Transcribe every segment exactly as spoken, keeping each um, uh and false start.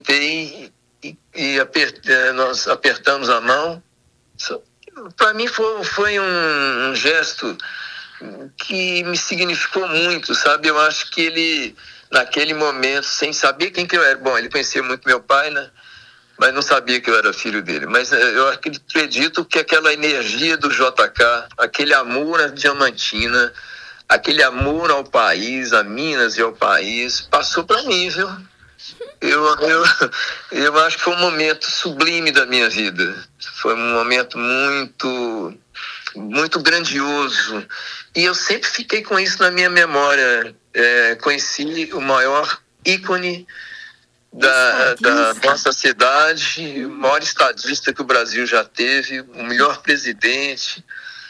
e, e apert, nós apertamos a mão. Para mim foi, foi um, um gesto que me significou muito, sabe? Eu acho que ele, naquele momento, sem saber quem que eu era, bom, ele conhecia muito meu pai, né? Mas não sabia que eu era filho dele. Mas eu acredito que aquela energia do J K, aquele amor à Diamantina, aquele amor ao país, a Minas e ao país, passou para mim, viu? Eu, eu, eu acho que foi um momento sublime da minha vida. Foi um momento muito, muito grandioso. E eu sempre fiquei com isso na minha memória. É, conheci o maior ícone da, da nossa cidade, o maior estadista que o Brasil já teve, o melhor presidente.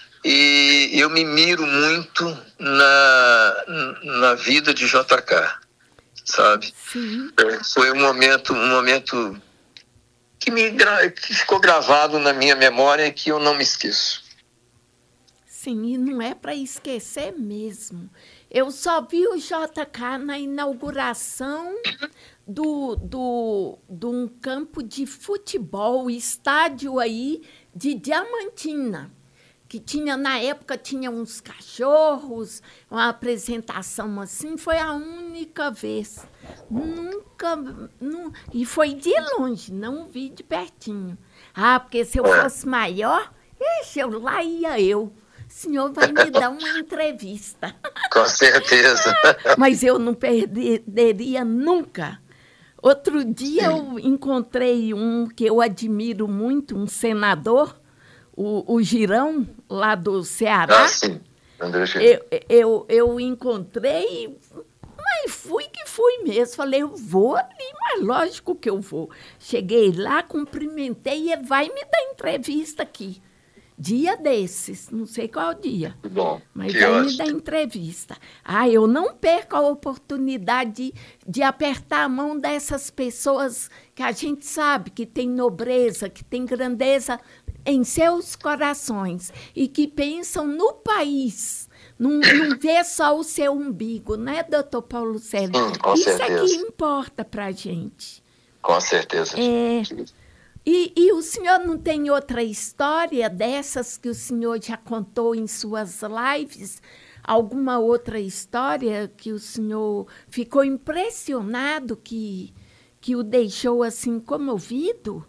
E eu me miro muito na, na vida de J K, sabe? Sim. Foi um momento, um momento que, me, que ficou gravado na minha memória e que eu não me esqueço. Sim, e não é para esquecer mesmo. Eu só vi o J K na inauguração do, do, de um campo de futebol, estádio aí de Diamantina, que tinha, na época, tinha uns cachorros, uma apresentação assim, foi a única vez. Nunca, não, e foi de longe, não vi de pertinho. Ah, porque se eu fosse maior, ixi, eu, lá ia eu. O senhor vai me dar uma entrevista. Com certeza. Mas eu não perderia nunca. Outro dia sim, eu encontrei um que eu admiro muito, um senador, o, o Girão, lá do Ceará. Ah, sim. André eu, eu, eu encontrei, mas fui que fui mesmo. Falei, eu vou ali, mas lógico que eu vou. Cheguei lá, cumprimentei e vai me dar entrevista aqui. Dia desses, não sei qual dia. Bom, mas vai ótimo. Me dar entrevista. Ah, eu não perco a oportunidade de, de apertar a mão dessas pessoas que a gente sabe que tem nobreza, que tem grandeza em seus corações e que pensam no país. Não, não vê só o seu umbigo, né, doutor Paulo Célio? Hum, com Isso certeza. é que importa para a gente. Com certeza. É... E, e o senhor não tem outra história dessas que o senhor já contou em suas lives? Alguma outra história que o senhor ficou impressionado, que, que o deixou assim comovido?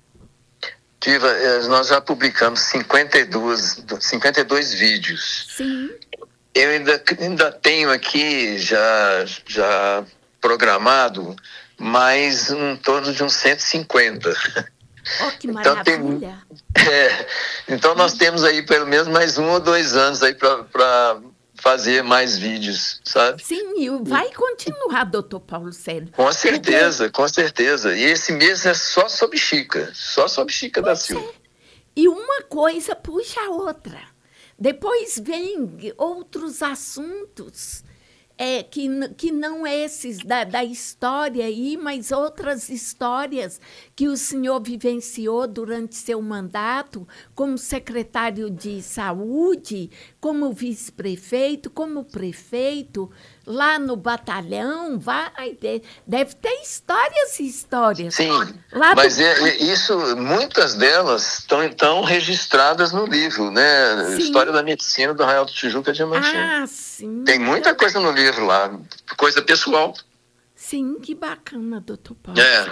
Diva, nós já publicamos cinquenta e dois, cinquenta e dois vídeos. Sim. Eu ainda, ainda tenho aqui já, já programado mais em torno de uns cento e cinquenta. Oh, que então, maravilha! Tem, é, então nós temos aí pelo menos mais um ou dois anos aí para fazer mais vídeos, sabe? Sim, e vai continuar, doutor Paulo Célio. Com certeza, porque... com certeza. E esse mês é só sobre Chica, só sobre Chica da Silva. É. E uma coisa puxa a outra. Depois vem outros assuntos. É, que, que não esses da, da história aí, mas outras histórias que o senhor vivenciou durante seu mandato como secretário de saúde, como vice-prefeito, como prefeito, lá no batalhão, vai, deve ter histórias e histórias. Sim, lá mas do... é, é, isso, muitas delas estão então registradas no livro, né? Sim. História da Medicina do Arraial do Tijuca Diamantina. Ah, sim. Tem muita coisa no livro lá, coisa pessoal. Sim, que bacana, doutor Paulo. É.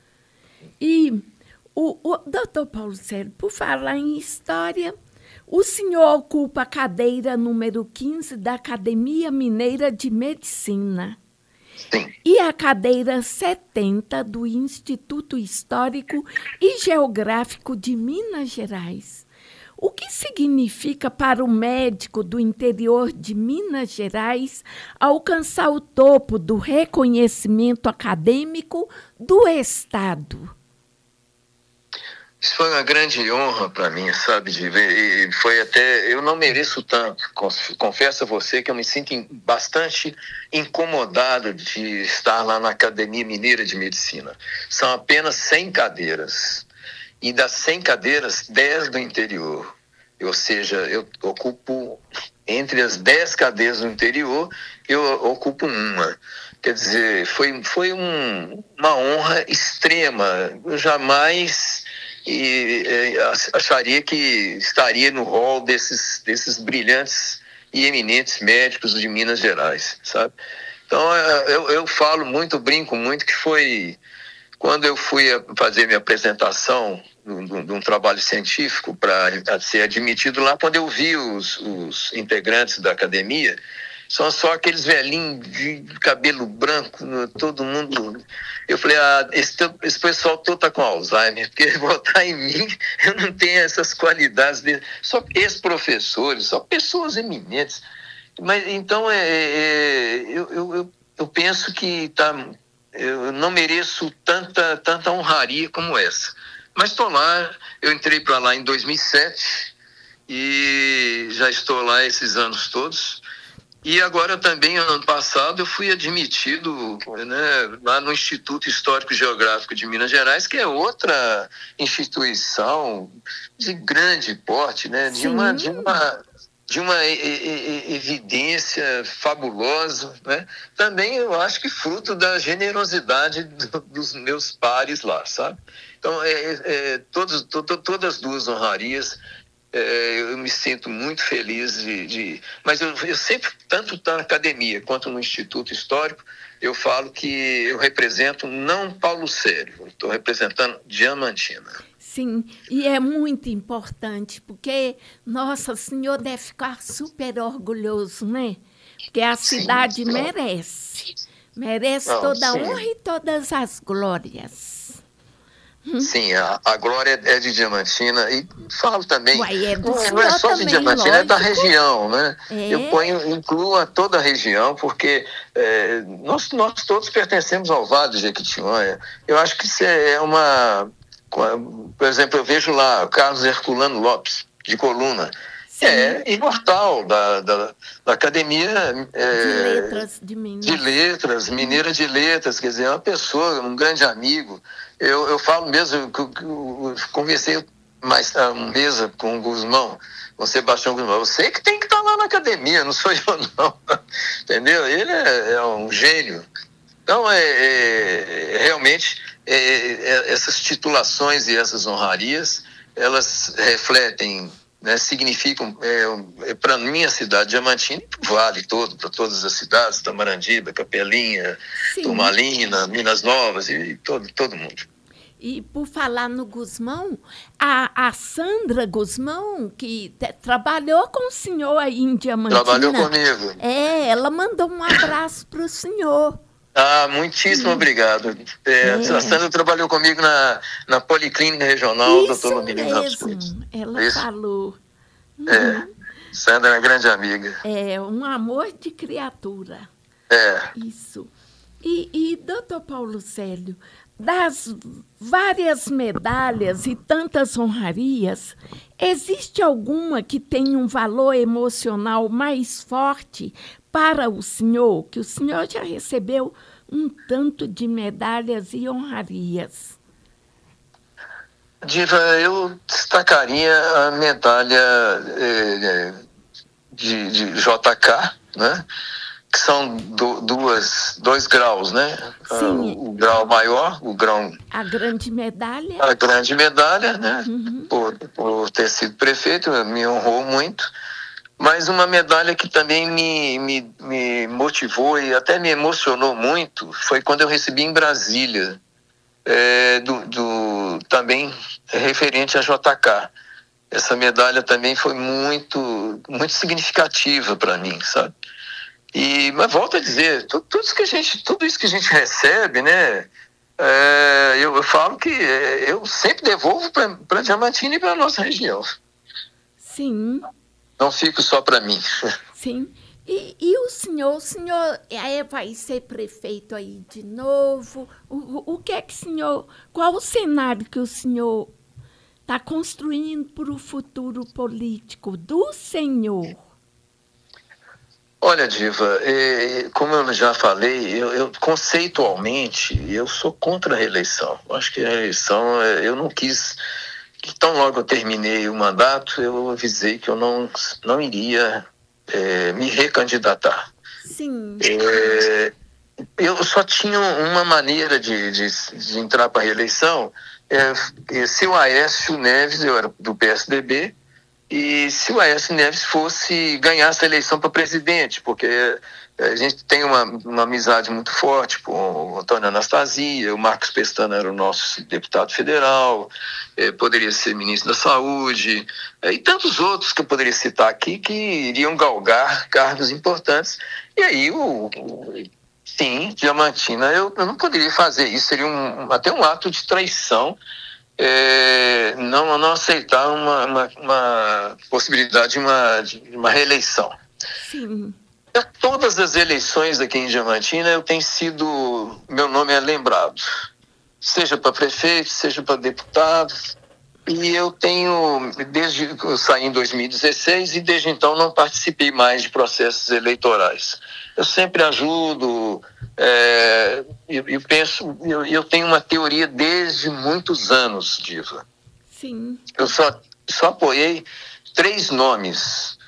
E o, o doutor Paulo Célio, por falar em história, o senhor ocupa a cadeira número quinze da Academia Mineira de Medicina. Sim. E a cadeira setenta do Instituto Histórico e Geográfico de Minas Gerais. O que significa para o médico do interior de Minas Gerais alcançar o topo do reconhecimento acadêmico do Estado? Isso foi uma grande honra para mim, sabe, de ver. E foi até, eu não mereço tanto. Confesso a você que eu me sinto bastante incomodado de estar lá na Academia Mineira de Medicina. São apenas cem cadeiras. E das cem cadeiras, dez do interior. Ou seja, eu ocupo, entre as dez cadeiras do interior, eu ocupo uma. Quer dizer, foi, foi um, uma honra extrema. Eu jamais e, e, acharia que estaria no rol desses, desses brilhantes e eminentes médicos de Minas Gerais, sabe? Então, eu, eu falo muito, brinco muito, que foi quando eu fui fazer minha apresentação de um trabalho científico para ser admitido lá, quando eu vi os, os integrantes da academia, são só aqueles velhinhos de cabelo branco, todo mundo. Eu falei, ah, esse, esse pessoal todo está com Alzheimer, porque votar em mim, eu não tenho essas qualidades. De, só ex-professores, só pessoas eminentes. Mas, então, é, é, eu, eu, eu penso que tá, eu não mereço tanta, tanta honraria como essa. Mas estou lá, eu entrei para lá em dois mil e sete e já estou lá esses anos todos. E agora também, ano passado, eu fui admitido, né, lá no Instituto Histórico Geográfico de Minas Gerais, que é outra instituição de grande porte, né, de uma, de uma, de uma e, e, evidência fabulosa, né? Também eu acho que fruto da generosidade do, dos meus pares lá, sabe? Então, é, é, todos, to, todas as duas honrarias. É, eu me sinto muito feliz de... de mas eu, eu sempre, tanto na academia quanto no Instituto Histórico, eu falo que eu represento não Paulo Célio, estou representando Diamantina. Sim, e é muito importante, porque, nossa, o senhor deve ficar super orgulhoso, né? Porque a cidade sim, merece. Merece não, toda a honra e todas as glórias. Sim, a, a glória é de Diamantina e falo também, Uai, é não, não é só de também, Diamantina, lógico. É da região, né? É. Eu ponho, incluo a toda a região, porque é, nós, nós todos pertencemos ao Vale do Jequitinhonha. Eu acho que isso é uma... Por exemplo, eu vejo lá o Carlos Herculano Lopes, de Coluna. Sim. É imortal da, da, da Academia é, de Letras de Minas. De Letras, Mineira de Letras, quer dizer, é uma pessoa, um grande amigo. Eu, eu falo mesmo, que eu conversei mais uma mesa com o Guzmão, com o Sebastião Guzmão. Eu sei que tem que estar lá na academia, não sou eu não. Entendeu? Ele é, é um gênio. Então, é, é, realmente, é, é, essas titulações e essas honrarias, elas refletem, né, significam, é, é, para a minha cidade, Diamantina, para o Vale todo, para todas as cidades, Tamarandiba, Capelinha, Sim. Turmalina, Minas Novas e todo, todo mundo. E por falar no Guzmão, a, a Sandra Guzmão, que te, trabalhou com o senhor aí em Diamantina. Trabalhou comigo. É, ela mandou um abraço para o senhor. Ah, muitíssimo Sim. obrigado. É, é. A Sandra trabalhou comigo na, na Policlínica Regional, doutor Lumino mesmo, ela Isso. falou. Uhum. É, Sandra é uma grande amiga. É, um amor de criatura. É. Isso. E, e doutor Paulo Célio, das várias medalhas e tantas honrarias, existe alguma que tenha um valor emocional mais forte para o senhor, que o senhor já recebeu um tanto de medalhas e honrarias? Diva, eu destacaria a medalha eh, de, de J K, né? Que são do, duas, dois graus, né? Sim. O, o grau maior, o grau... A grande medalha. A grande medalha, né? Uhum. Por, por ter sido prefeito, me honrou muito. Mas uma medalha que também me, me, me motivou e até me emocionou muito foi quando eu recebi em Brasília, é, do, do, também referente a J K. Essa medalha também foi muito, muito significativa para mim, sabe? E, mas volto a dizer, tudo, tudo, isso que a gente, tudo isso que a gente recebe, né? É, eu, eu falo que é, eu sempre devolvo para Diamantina e para a nossa região. Sim. Não fico só para mim. Sim. E, e o senhor, o senhor é, vai ser prefeito aí de novo? O, o que é que o senhor, qual o cenário que o senhor está construindo para o futuro político do senhor? Olha, Diva, como eu já falei, eu, eu conceitualmente eu sou contra a reeleição. Eu acho que a reeleição, eu não quis, que tão logo eu terminei o mandato, eu avisei que eu não, não iria é, me recandidatar. Sim. É, eu só tinha uma maneira de, de, de entrar para a reeleição. É, se o Aécio Neves, eu era do P S D B, e se o Aécio Neves fosse ganhar essa eleição para presidente, porque a gente tem uma, uma amizade muito forte com o Antônio Anastasia, o Marcos Pestana era o nosso deputado federal, eh, poderia ser ministro da Saúde, eh, e tantos outros que eu poderia citar aqui que iriam galgar cargos importantes. E aí, o, o, sim, Diamantina, eu, eu não poderia fazer isso, seria um, até um ato de traição. É, não, não aceitar uma, uma, uma possibilidade de uma, de uma reeleição. Sim. Eu, todas as eleições aqui em Diamantina, eu tenho sido, meu nome é lembrado, seja para prefeito, seja para deputado, e eu tenho, desde eu saí em dois mil e dezesseis, e desde então não participei mais de processos eleitorais. Eu sempre ajudo, é, eu, eu penso, eu, eu tenho uma teoria desde muitos anos, Diva. Sim. Eu só, só apoiei três nomes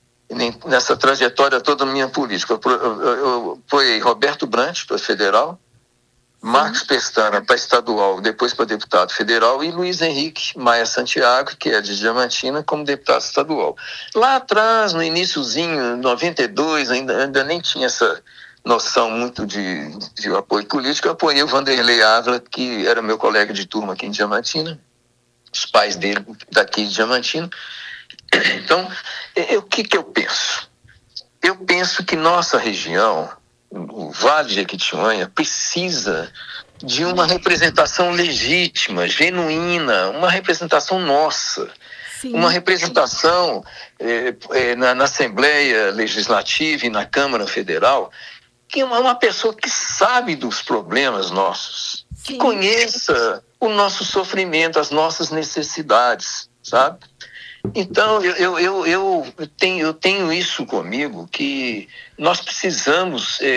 nessa trajetória toda minha política. Eu, eu, eu apoiei Roberto Brant para federal, Marcos Pestana para estadual, depois para deputado federal, e Luiz Henrique Maia Santiago, que é de Diamantina, como deputado estadual. Lá atrás, no iniciozinho, noventa e dois, ainda, ainda nem tinha essa noção muito de, de apoio político, eu apoiei o Vanderlei Ávila, que era meu colega de turma aqui em Diamantina, os pais dele daqui de Diamantina. Então, o que, que eu penso? Eu penso que nossa região, o Vale de Jequitinhonha, precisa de uma representação legítima, genuína, uma representação nossa. Sim. Uma representação eh, eh, na, na Assembleia Legislativa e na Câmara Federal, que é uma, uma pessoa que sabe dos problemas nossos, Sim. que conheça o nosso sofrimento, as nossas necessidades, sabe? Então, eu, eu, eu, tenho, eu tenho isso comigo, que nós precisamos é,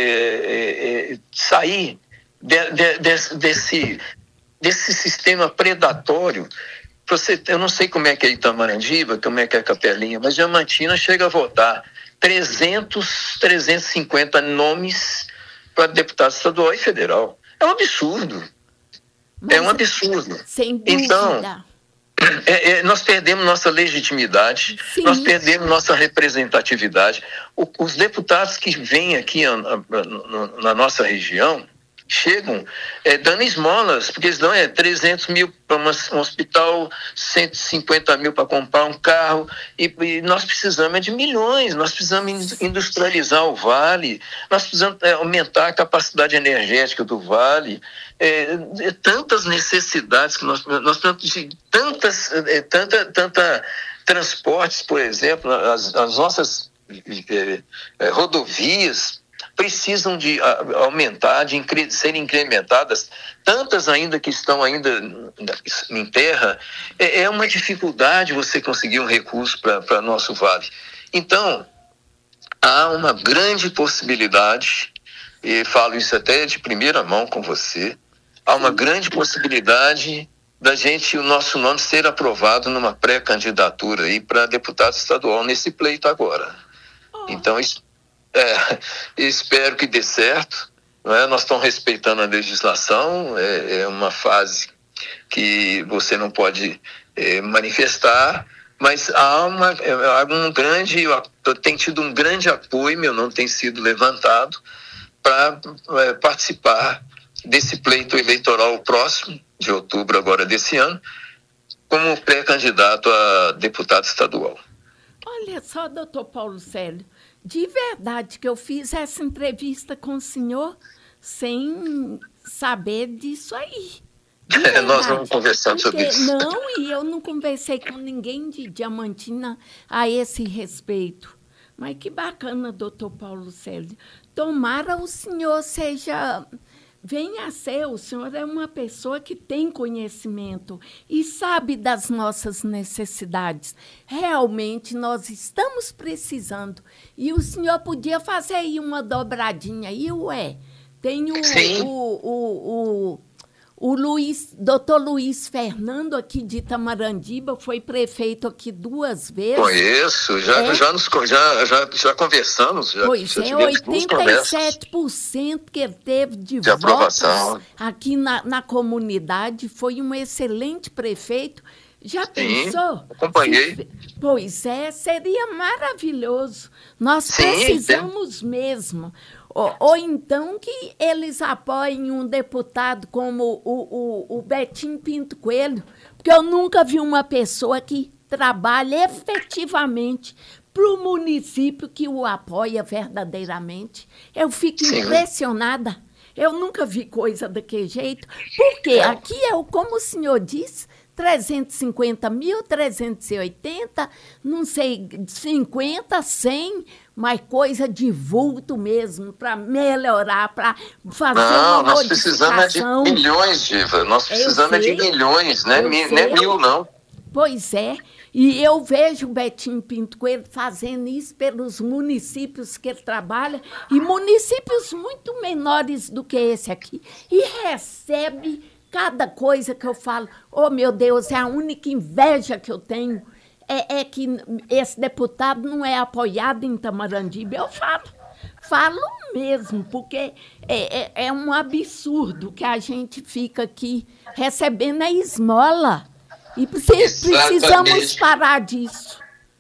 é, sair de, de, de, desse, desse sistema predatório. Você, eu não sei como é que é Itamarandjiba, como é que é Capelinha, mas Diamantina chega a votar trezentos, trezentos e cinquenta nomes para deputado estadual e federal. É um absurdo. Mas é um absurdo. Sem dúvida. Então, É, é, nós perdemos nossa legitimidade, Sim. nós perdemos nossa representatividade. O, os deputados que vêm aqui a, a, a, na nossa região chegam é, dando esmolas, porque eles dão é, trezentos mil para um hospital, cento e cinquenta mil para comprar um carro, e, e nós precisamos de milhões, nós precisamos industrializar o Vale, nós precisamos é, aumentar a capacidade energética do Vale, é, é, tantas necessidades que nós, nós precisamos de tantas, é, tanta, tanta transportes, por exemplo, as, as nossas é, é, rodovias precisam de aumentar, de incre- serem incrementadas, tantas ainda que estão ainda em terra, é, é uma dificuldade você conseguir um recurso para nosso vale. Então, há uma grande possibilidade, e falo isso até de primeira mão com você, há uma grande possibilidade da gente, o nosso nome ser aprovado numa pré-candidatura aí para deputado estadual nesse pleito agora. Então, isso É, espero que dê certo, não é? Nós estamos respeitando a legislação, é, é uma fase que você não pode é, manifestar, mas há, uma, há um grande, tem tido um grande apoio, meu nome tem sido levantado para é, participar desse pleito eleitoral próximo, de outubro agora desse ano, como pré-candidato a deputado estadual. Olha só, doutor Paulo Célio, de verdade que eu fiz essa entrevista com o senhor sem saber disso aí. É, nós vamos conversar sobre isso. Não, e eu não conversei com ninguém de Diamantina a esse respeito. Mas que bacana, doutor Paulo Célio. Tomara o senhor seja... Venha a ser, o senhor é uma pessoa que tem conhecimento e sabe das nossas necessidades. Realmente, nós estamos precisando. E o senhor podia fazer aí uma dobradinha aí, ué. Tem o, o, o, o, o Luiz, doutor Luiz Fernando, aqui de Itamarandiba, foi prefeito aqui duas vezes. Conheço, já, é? já, nos, já, já, já conversamos. Já, pois já é, oitenta e sete por cento que ele teve de, de aprovação aqui na, na comunidade. Foi um excelente prefeito. Já Sim, pensou? acompanhei. Se, pois é, seria maravilhoso. Nós Sim, precisamos é. mesmo. Ou, ou então que eles apoiem um deputado como o, o, o Betinho Pinto Coelho, porque eu nunca vi uma pessoa que trabalhe efetivamente para o município que o apoia verdadeiramente. Eu fico Sim. impressionada. Eu nunca vi coisa daquele jeito, porque aqui é, como o senhor disse, trezentos e cinquenta mil, trezentos e oitenta, não sei, cinquenta, cem, mas coisa de vulto mesmo, para melhorar, para fazer não, uma nós precisamos de milhões, Diva, nós precisamos de milhões, né? Mil, não é mil, não. Pois é, e eu vejo o Betinho Pinto Coelho fazendo isso pelos municípios que ele trabalha, e municípios muito menores do que esse aqui, e recebe cada coisa que eu falo. Oh, meu Deus, é a única inveja que eu tenho, é, é que esse deputado não é apoiado em Itamarandiba. Eu falo, falo mesmo, porque é, é, é um absurdo que a gente fica aqui recebendo a esmola. E precisamos parar disso.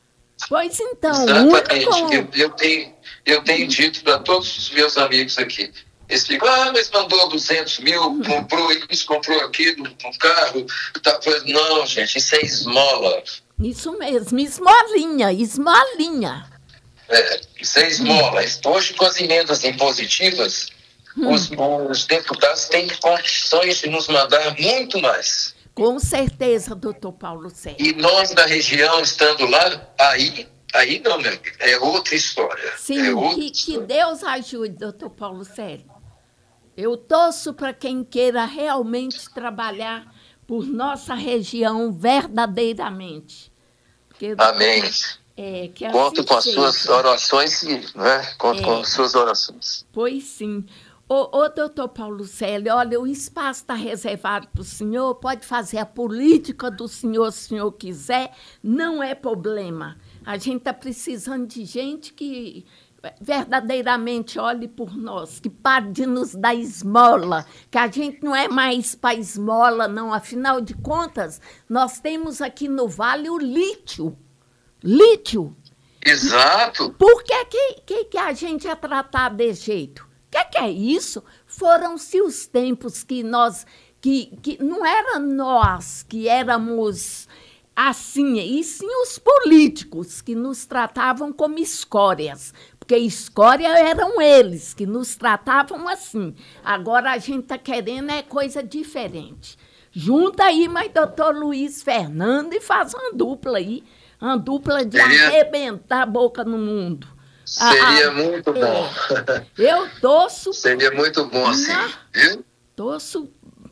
Pois então, Exatamente. Com... Eu, eu, tenho, eu tenho dito para todos os meus amigos aqui. Eles ficam, ah, mas mandou duzentos mil, comprou isso, comprou aquilo, um carro. Tá. Não, gente, isso é esmola. Isso mesmo, esmolinha, esmolinha. É, isso é esmola. Hoje, com as emendas impositivas, hum. os, os deputados têm condições de nos mandar muito mais. Com certeza, doutor Paulo Célio. E nós da região, estando lá, aí, aí não, meu amigo, é outra história. Sim, é outra que, história. que Deus ajude, doutor Paulo Célio. Eu torço para quem queira realmente trabalhar por nossa região verdadeiramente. Porque, Amém. É, que Conto assim com as seja. suas orações, né? Conto é. com as suas orações. Pois sim. Ô, ô, doutor Paulo Célio, olha, o espaço está reservado para o senhor, pode fazer a política do senhor se o senhor quiser, não é problema. A gente está precisando de gente que verdadeiramente olhe por nós, que pare de nos dar esmola, que a gente não é mais para esmola, não. Afinal de contas, nós temos aqui no Vale o lítio. Lítio. Exato. Por que, que, que, que a gente é tratado desse jeito? O que, que é isso? Foram-se os tempos que nós, que, que não era nós que éramos assim, e sim os políticos que nos tratavam como escórias, porque escória eram eles que nos tratavam assim. Agora a gente está querendo é coisa diferente. Junta aí, mas doutor Luiz Fernando, e faz uma dupla aí, uma dupla de Seria... arrebentar a boca no mundo. Seria ah, muito é. bom. Eu torço... Seria muito bom, assim, viu? Torço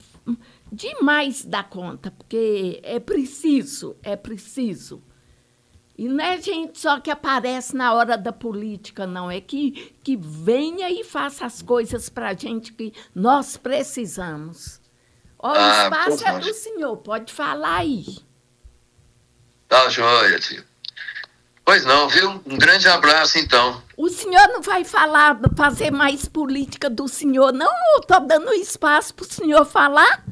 demais da conta, porque é preciso, é preciso. E não é gente só que aparece na hora da política, não. É que, que venha e faça as coisas para a gente que nós precisamos. Ó, o ah, espaço é do senhor, pode falar aí. Tá joia, tio. Pois não, viu? Um grande abraço, então. O senhor não vai falar, fazer mais política do senhor, não? Eu estou dando espaço para o senhor falar.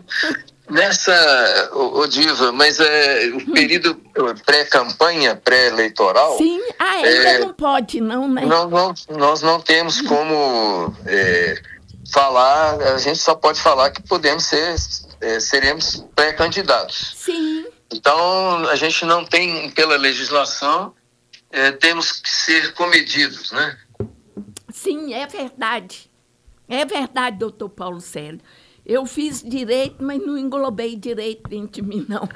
Nessa, ô, ô Diva, mas é, o período pré-campanha, pré-eleitoral... Sim, ah, ainda é, não pode, não, né? Não, não, nós não temos como é, falar, a gente só pode falar que podemos ser, é, seremos pré-candidatos. Sim. Então, a gente não tem, pela legislação, é, temos que ser comedidos, né? Sim, é verdade. É verdade, doutor Paulo Célio. Eu fiz direito, mas não englobei direito dentro de mim, não.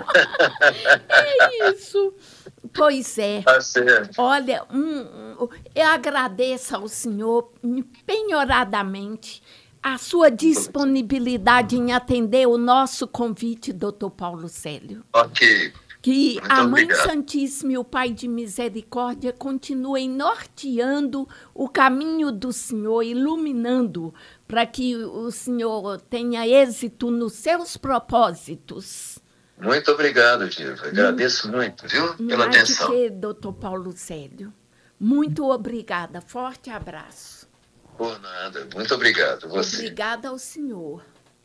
É isso. Pois é. Tá certo. Olha, um, eu agradeço ao senhor empenhoradamente a sua disponibilidade em atender o nosso convite, doutor Paulo Célio. Ok. Que Muito a Mãe obrigado. Santíssima e o Pai de Misericórdia continuem norteando o caminho do Senhor, iluminando, para que o Senhor tenha êxito nos seus propósitos. Muito obrigado, Diva. Agradeço muito, viu, pela Não há de atenção. quê, doutor Paulo Célio. Muito obrigada. Forte abraço. Por nada. Muito obrigado. Você. Obrigada ao senhor.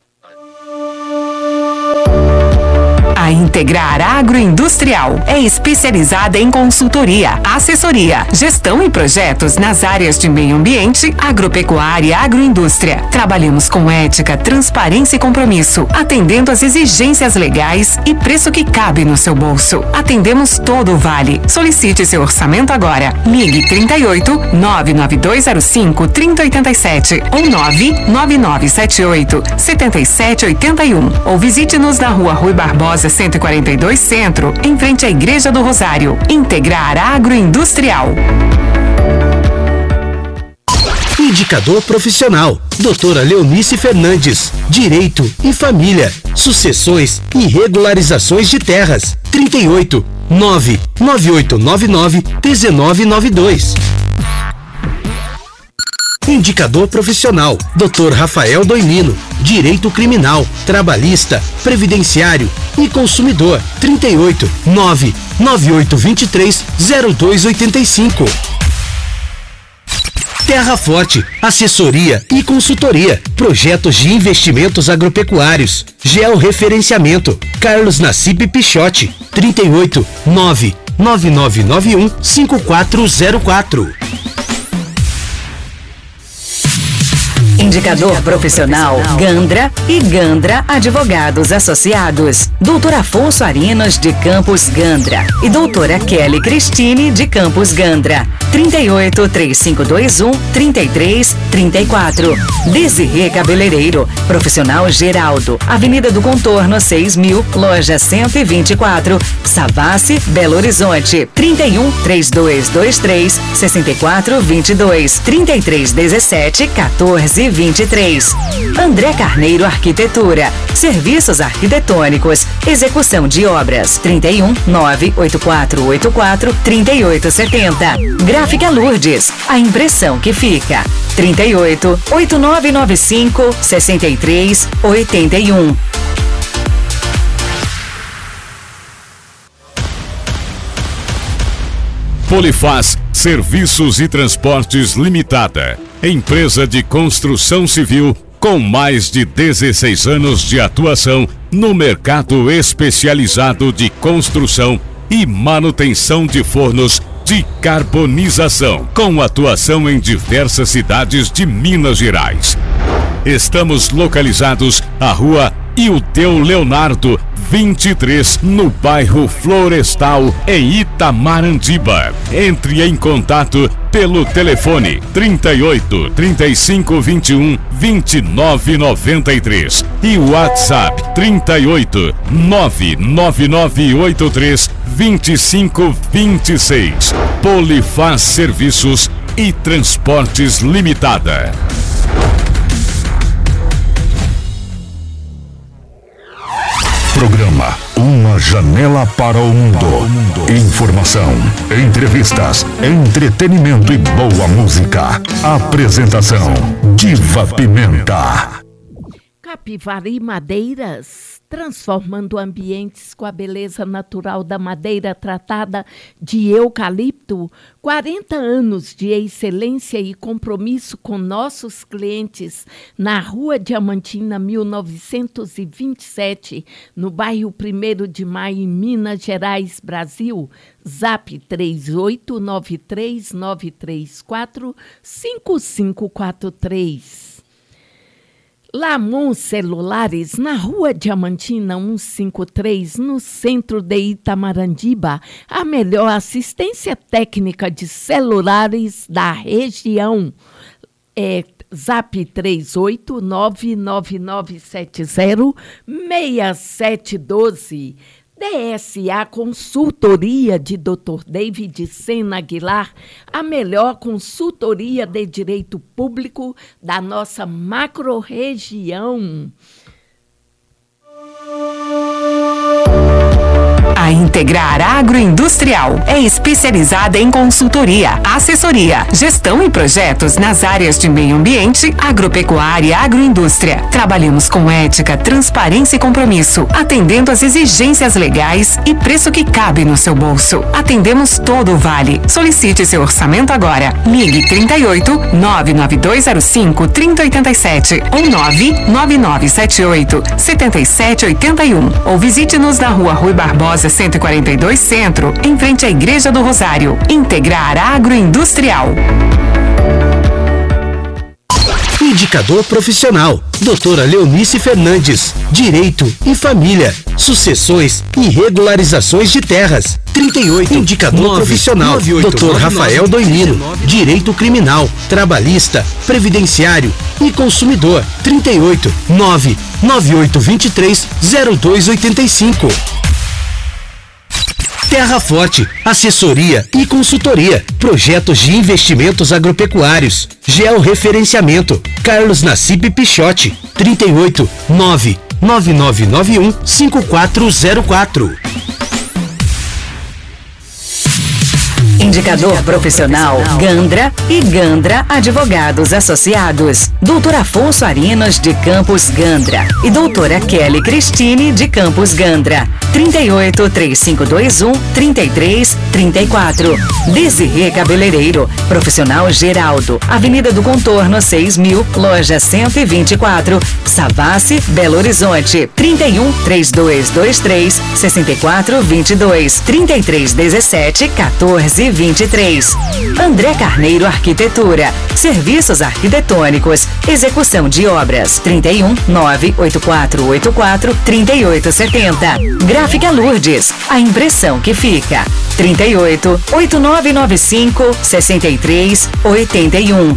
A Integrar Agroindustrial é especializada em consultoria, assessoria, gestão e projetos nas áreas de meio ambiente, agropecuária e agroindústria. Trabalhamos com ética, transparência e compromisso, atendendo às exigências legais e preço que cabe no seu bolso. Atendemos todo o Vale. Solicite seu orçamento agora. Ligue trinta e oito, nove nove dois zero cinco, trinta oitenta e sete ou nove nove nove sete oito, sete sete oito um ou visite-nos na Rua Rui Barbosa cento e quarenta e dois Centro, em frente à Igreja do Rosário. Integrar Agroindustrial. Indicador profissional, doutora Leonice Fernandes, Direito e Família, Sucessões e Regularizações de Terras, trinta e oito, nove nove oito nove nove, um nove nove dois. Indicador profissional, doutor Rafael Doimino, Direito Criminal, Trabalhista, Previdenciário e Consumidor, trinta e oito, nove nove oito dois três, zero dois oito cinco. Terra Forte, assessoria e consultoria, projetos de investimentos agropecuários, georreferenciamento, Carlos Nassib Pichotti, trinta e oito, nove nove nove nove um, cinco quatro zero quatro. Indicador profissional Gandra e Gandra Advogados Associados. doutor Afonso Arinos de Campos Gandra e doutora Kelly Cristine de Campos Gandra. trinta e oito, três cinco dois um, trinta e três, trinta e quatro. Desirê Cabeleireiro, Profissional Geraldo, Avenida do Contorno seis mil, Loja cento e vinte e quatro, Savassi, Belo Horizonte. trinta e um, três dois dois três, sessenta e quatro vinte e dois, trinta e três dezessete, quatorze vinte e três. André Carneiro Arquitetura, serviços arquitetônicos, execução de obras. trinta e um, nove oito quatro oito quatro, trinta e oito setenta. Gráfica Lourdes, a impressão que fica. trinta e oito, oito nove nove cinco, sessenta e três, oitenta e um. Polifaz Serviços e Transportes Limitada, empresa de construção civil com mais de dezesseis anos de atuação no mercado especializado de construção e manutenção de fornos de carbonização, com atuação em diversas cidades de Minas Gerais. Estamos localizados à Rua Ildeu Leonardo, vinte e três, no bairro Florestal, em Itamarandiba. Entre em contato pelo telefone trinta e oito, trinta e cinco, vinte e um, vinte e nove noventa e três e o WhatsApp trinta e oito, nove nove nove oito três, vinte e cinco vinte e seis. Polifaz Serviços e Transportes Limitada. Programa Uma Janela para o Mundo. Informação, entrevistas, entretenimento e boa música. Apresentação: Diva Pimenta. Capivari Madeiras, transformando ambientes com a beleza natural da madeira tratada de eucalipto. quarenta anos de excelência e compromisso com nossos clientes na Rua Diamantina, mil novecentos e vinte e sete, no bairro primeiro de Maio, em Minas Gerais, Brasil. Zap três oito nove três nove três quatro cinco cinco quatro três. Lamon Celulares, na Rua Diamantina cento e cinquenta e três, no centro de Itamarandiba, a melhor assistência técnica de celulares da região. É Zap três oito nove nove nove sete zero seis sete um dois. D S A Consultoria de doutor David Sena Aguilar, a melhor consultoria de direito público da nossa macro-região. A Integrar Integrar Agroindustrial é especializada em consultoria, assessoria, gestão e projetos nas áreas de meio ambiente, agropecuária e agroindústria. Trabalhamos com ética, transparência e compromisso, atendendo às exigências legais e preço que cabe no seu bolso. Atendemos todo o Vale. Solicite seu orçamento agora. Ligue trinta e oito, nove nove dois zero cinco, trinta oitenta e sete ou nove nove nove sete oito, setenta e sete oitenta e um ou visite-nos na Rua Rui Barbosa cento e quarenta e dois Centro, em frente à Igreja do Rosário. Integrar Agroindustrial. Indicador profissional, doutora Leonice Fernandes, Direito e Família, Sucessões e Regularizações de Terras. trinta e oito. Indicador nove, profissional, doutor Rafael Doilino, Direito Criminal, Trabalhista, Previdenciário e Consumidor. trinta e oito, nove nove oito dois três, zero dois oito cinco. Terra Forte, assessoria e consultoria, projetos de investimentos agropecuários, georreferenciamento, Carlos Nassib Pichotti, trinta e oito, nove nove nove nove um, cinco quatro zero quatro. Indicador profissional Gandra e Gandra Advogados Associados. Doutor Afonso Arinos de Campos Gandra e doutora Kelly Cristine de Campos Gandra. trinta e oito, três cinco dois um, trinta e três, trinta e quatro. Desirê Cabeleireiro, Profissional Geraldo, Avenida do Contorno seis mil, Loja cento e vinte e quatro, Savassi, Belo Horizonte. trinta e um, três dois dois três, sessenta e quatro vinte e dois, trinta e três dezessete, quatorze vinte e três. André Carneiro Arquitetura, Serviços Arquitetônicos, Execução de Obras. trinta e um, nove oito quatro oito quatro, trinta e oito setenta. Gráfica Lourdes, a impressão que fica. trinta e oito, oito nove nove cinco, sessenta e três, oitenta e um.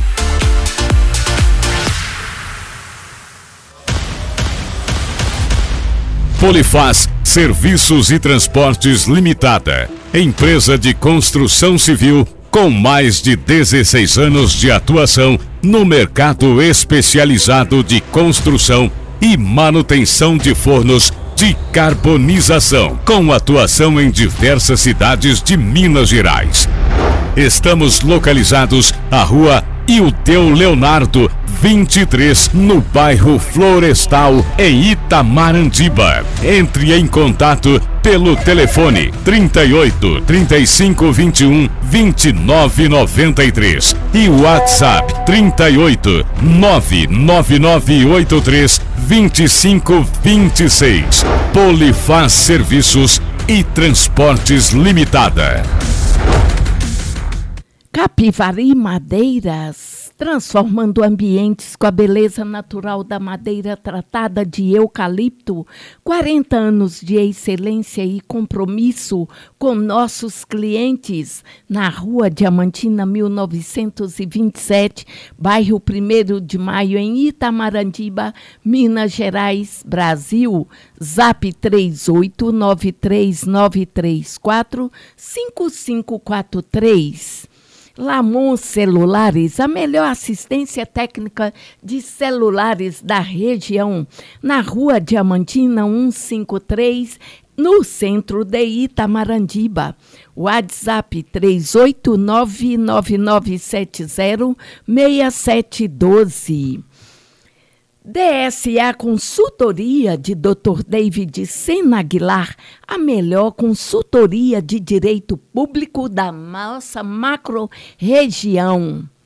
Polifaz Serviços e Transportes Limitada, empresa de construção civil com mais de dezesseis anos de atuação no mercado especializado de construção e manutenção de fornos de carbonização, com atuação em diversas cidades de Minas Gerais. Estamos localizados à Rua Ilteu Leonardo, vinte e três, no bairro Florestal, em Itamarandiba. Entre em contato pelo telefone trinta e oito, trinta e cinco, vinte e um, vinte e nove, noventa e três e o WhatsApp trinta e oito, nove nove nove oito três, vinte e cinco, vinte e seis. Polifaz Serviços e Transportes Limitada. Capivari Madeiras, transformando ambientes com a beleza natural da madeira tratada de eucalipto. quarenta anos de excelência e compromisso com nossos clientes. Na Rua Diamantina, mil novecentos e vinte e sete, bairro primeiro de Maio, em Itamarandiba, Minas Gerais, Brasil. Zap três oito nove três nove três quatro, cinco cinco quatro três. Lamon Celulares, a melhor assistência técnica de celulares da região. Na Rua Diamantina cento e cinquenta e três, no centro de Itamarandiba. WhatsApp três oito nove nove nove sete zero seis sete um dois. D S A Consultoria de doutor David Sena Aguilar, a melhor consultoria de direito público da nossa macro-região.